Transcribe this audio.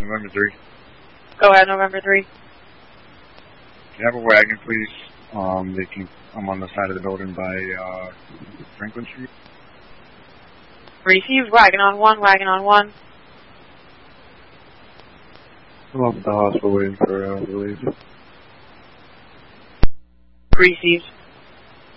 November 3. Go ahead, November 3. Can you have a wagon, please? I'm on the side of the building by Franklin Street. Received, wagon on 1, wagon on 1. I'm up at the hospital waiting for relief. Received.